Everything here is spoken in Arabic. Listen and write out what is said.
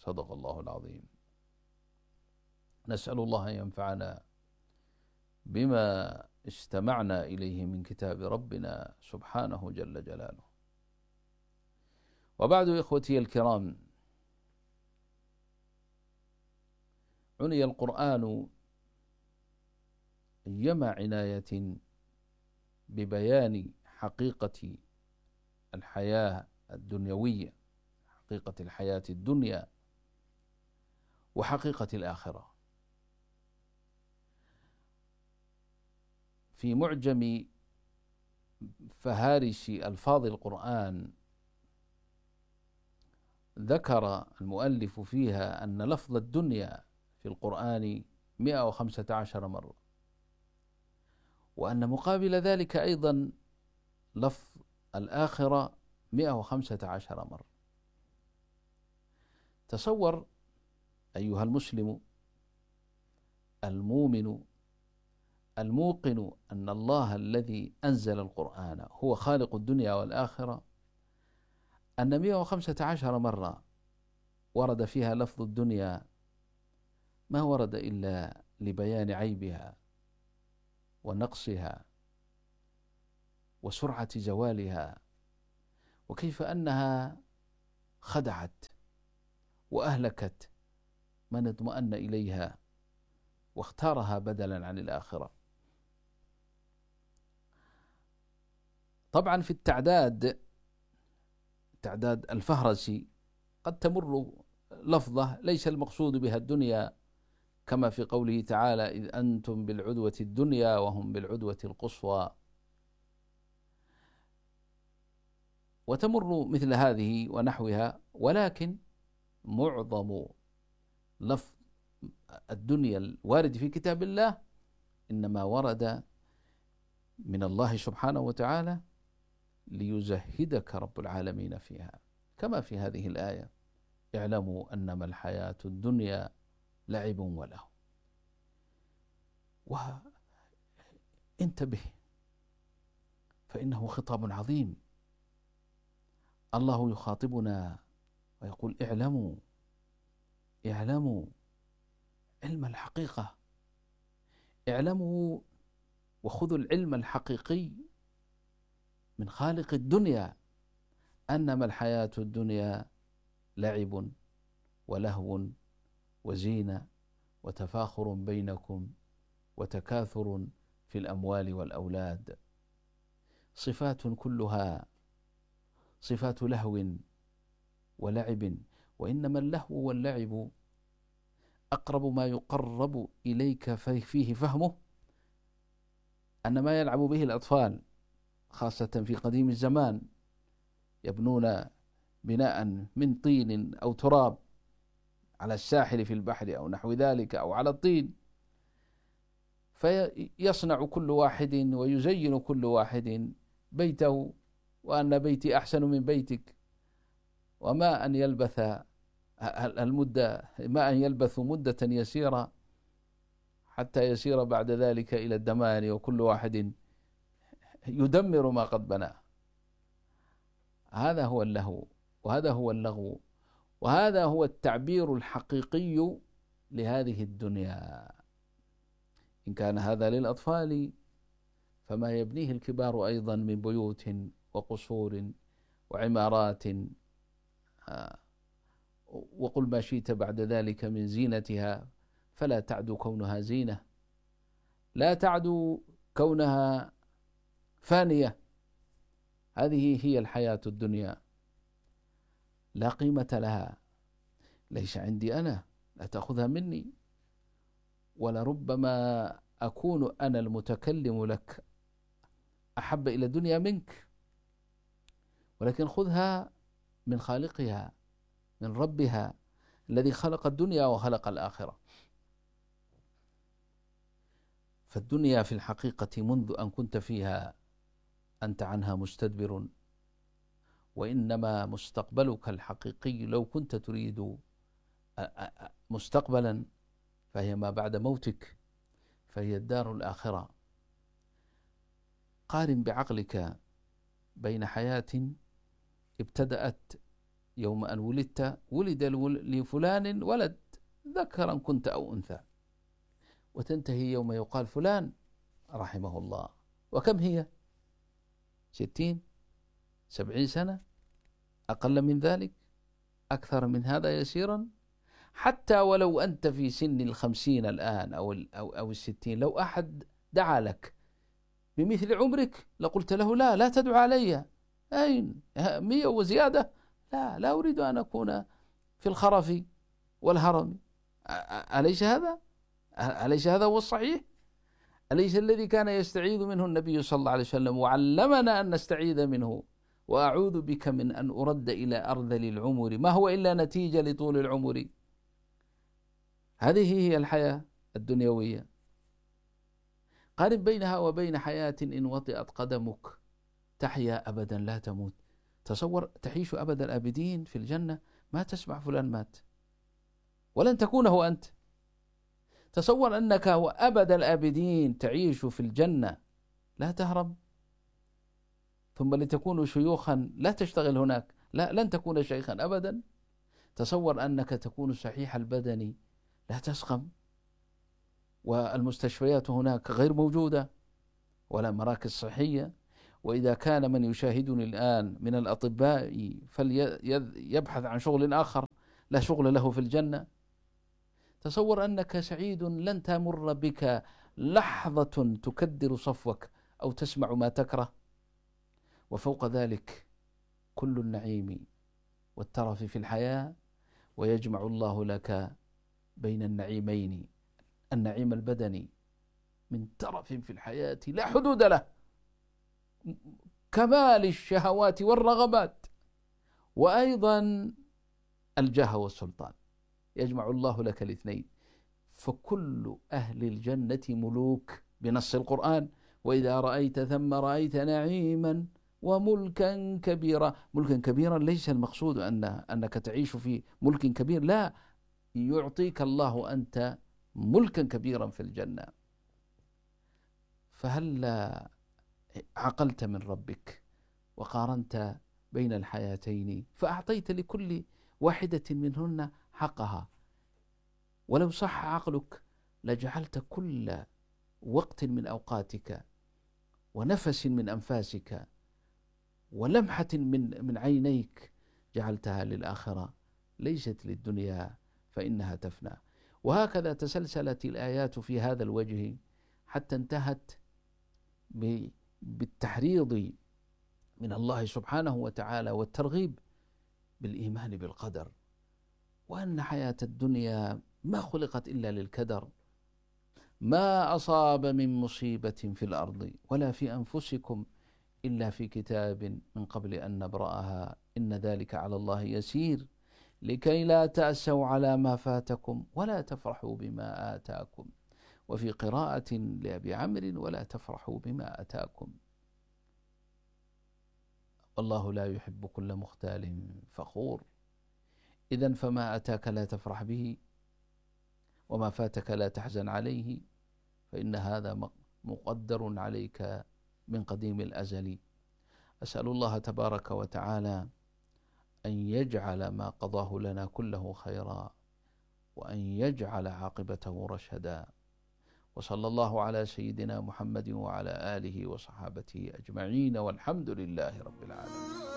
صدق الله العظيم. نسأل الله أن ينفعنا بما استمعنا إليه من كتاب ربنا سبحانه جل جلاله. وبعد إخوتي الكرام، عني القرآن أيما عناية ببيان حقيقة الحياة الدنيوية، حقيقة الحياة الدنيا وحقيقة الآخرة. في معجم فهارس ألفاظ القرآن ذكر المؤلف فيها أن لفظ الدنيا في القرآن 115 مرة، وأن مقابل ذلك أيضا لفظ الآخرة 115 مرة. تصور أيها المسلم المؤمن الموقن أن الله الذي أنزل القرآن هو خالق الدنيا والآخرة، أن 115 مرة ورد فيها لفظ الدنيا، ما ورد إلا لبيان عيبها ونقصها وسرعة زوالها، وكيف أنها خدعت وأهلكت من اطمأن إليها واختارها بدلا عن الآخرة. طبعا في التعداد الفهرسي قد تمر لفظة ليس المقصود بها الدنيا، كما في قوله تعالى: إذ أنتم بالعدوة الدنيا وهم بالعدوة القصوى. وتمر مثل هذه ونحوها، ولكن معظم لفظ الدنيا الوارد في كتاب الله إنما ورد من الله سبحانه وتعالى ليزهدك رب العالمين فيها، كما في هذه الآية: اعلموا أنما الحياة الدنيا لعب وله. وانتبه، فإنه خطاب عظيم. الله يخاطبنا ويقول: اعلموا علم الحقيقة، اعلموا وخذوا العلم الحقيقي من خالق الدنيا أنما الحياة الدنيا لعب ولهو وزينة وتفاخر بينكم وتكاثر في الأموال والأولاد، صفات كلها صفات لهو ولعب. وإنما اللهو واللعب أقرب ما يقرب إليك فيه فهمه أن ما يلعب به الأطفال، خاصة في قديم الزمان، يبنون بناء من طين أو تراب على الساحل في البحر أو نحو ذلك أو على الطين، فيصنع كل واحد ويزين كل واحد بيته، وأن بيتي أحسن من بيتك، وما أن يلبث مدة يسيرة حتى يسير بعد ذلك إلى الدمان، وكل واحد يدمر ما قد بناه. هذا هو اللهو، وهذا هو اللغو، وهذا هو التعبير الحقيقي لهذه الدنيا. إن كان هذا للأطفال، فما يبنيه الكبار أيضا من بيوت وقصور وعمارات، وقل ما شئت بعد ذلك من زينتها، فلا تعدو كونها زينة، لا تعدو كونها فانية. هذه هي الحياة الدنيا، لا قيمة لها، ليس عندي أنا، لا تأخذها مني، ولربما أكون أنا المتكلم لك أحب إلى الدنيا منك، ولكن خذها من خالقها، من ربها الذي خلق الدنيا وخلق الآخرة. فالدنيا في الحقيقة منذ أن كنت فيها أنت عنها مستدبر، وإنما مستقبلك الحقيقي لو كنت تريد مستقبلا فهي ما بعد موتك، فهي الدار الآخرة. قارن بعقلك بين حياة ابتدأت يوم أن ولدت ولد لفلان ولد ذكرا كنت أو أنثى، وتنتهي يوم يقال فلان رحمه الله. وكم هي؟ 60 70 سنة، أقل من ذلك، أكثر من هذا يسيرا. حتى ولو أنت في سن 50 الآن أو 60، لو أحد دعا لك بمثل عمرك لقلت له لا تدعو علي، أين 100 وزيادة، لا أريد أن أكون في الخرف والهرم. أليس هذا هو الصحيح؟ أليس الذي كان يستعيذ منه النبي صلى الله عليه وسلم وعلمنا أن نستعيذ منه؟ وأعوذ بك من أن أرد إلى أرذل العمر، ما هو إلا نتيجة لطول العمر. هذه هي الحياة الدنيوية. قارن بينها وبين حياة إن وطئت قدمك تحيا أبدا لا تموت. تصور تعيش أبد الآبدين في الجنة، ما تسمع فلان مات، ولن تكون هو أنت. تصور أنك أبد الآبدين تعيش في الجنة لا تهرب، ثم لتكون شيوخا لا تشتغل هناك، لن تكون شيخا أبدا. تصور أنك تكون صحيح البدن لا تسقم، والمستشفيات هناك غير موجودة ولا مراكز صحية. وإذا كان من يشاهدني الآن من الأطباء فليبحث عن شغل آخر لا شغل له في الجنة. تصور أنك سعيد لن تمر بك لحظة تكدر صفوك أو تسمع ما تكره. وفوق ذلك كل النعيم والترف في الحياة، ويجمع الله لك بين النعيمين، النعيم البدني من ترف في الحياة لا حدود له، كمال الشهوات والرغبات، وأيضا الجاه والسلطان، يجمع الله لك الاثنين. فكل أهل الجنة ملوك بنص القرآن: وإذا رأيت ثم رأيت نعيما وملكا كبيرا. ملكا كبيرا ليس المقصود أنك تعيش في ملك كبير، لا، يعطيك الله أنت ملكا كبيرا في الجنة. فهل عقلت من ربك وقارنت بين الحياتين فأعطيت لكل واحدة منهن حقها؟ ولو صح عقلك لجعلت كل وقت من أوقاتك ونفس من أنفاسك ولمحة من عينيك جعلتها للآخرة، ليست للدنيا فإنها تفنى. وهكذا تسلسلت الآيات في هذا الوجه حتى انتهت بالتحريض من الله سبحانه وتعالى والترغيب بالإيمان بالقدر، وأن حياة الدنيا ما خلقت إلا للكدر. ما أصاب من مصيبة في الأرض ولا في أنفسكم إلا في كتاب من قبل أن نبرأها إن ذلك على الله يسير لكي لا تأسوا على ما فاتكم ولا تفرحوا بما آتاكم. وفي قراءة لأبي عمرو: ولا تفرحوا بما أتاكم. والله لا يحب كل مختال فخور. إذن فما أتاك لا تفرح به، وما فاتك لا تحزن عليه، فإن هذا مقدر عليك من قديم الأزل. أسأل الله تبارك وتعالى أن يجعل ما قضاه لنا كله خيرا، وأن يجعل عاقبته رشدا. وصلى الله على سيدنا محمد وعلى آله وصحابته أجمعين، والحمد لله رب العالمين.